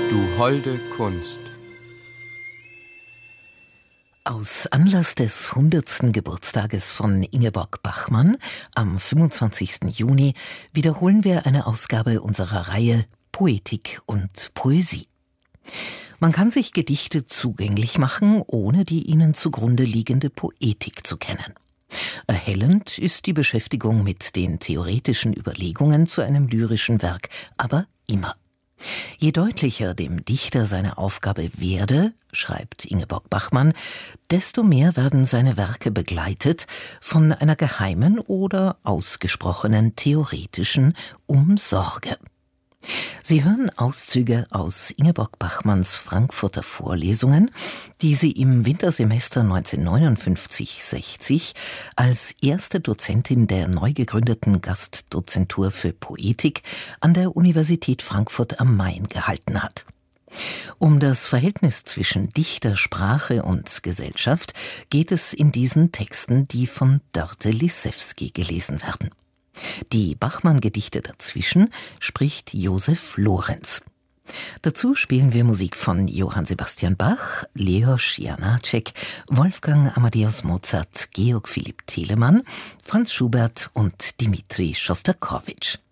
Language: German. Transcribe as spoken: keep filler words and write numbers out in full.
Du holde Kunst. Aus Anlass des hundertsten Geburtstages von Ingeborg Bachmann am fünfundzwanzigsten Juni wiederholen wir eine Ausgabe unserer Reihe Poetik und Poesie. Man kann sich Gedichte zugänglich machen, ohne die ihnen zugrunde liegende Poetik zu kennen. Erhellend ist die Beschäftigung mit den theoretischen Überlegungen zu einem lyrischen Werk, aber immer. Je deutlicher dem Dichter seine Aufgabe werde, schreibt Ingeborg Bachmann, desto mehr werden seine Werke begleitet von einer geheimen oder ausgesprochenen theoretischen Umsorge. Sie hören Auszüge aus Ingeborg Bachmanns Frankfurter Vorlesungen, die sie im Wintersemester neunzehnhundertneunundfünfzig sechzig als erste Dozentin der neu gegründeten Gastdozentur für Poetik an der Universität Frankfurt am Main gehalten hat. Um das Verhältnis zwischen Dichter, Sprache und Gesellschaft geht es in diesen Texten, die von Dörte Lissewski gelesen werden. Die Bachmann-Gedichte dazwischen spricht Josef Lorenz. Dazu spielen wir Musik von Johann Sebastian Bach, Leos Janáček, Wolfgang Amadeus Mozart, Georg Philipp Telemann, Franz Schubert und Dmitri Schostakowitsch.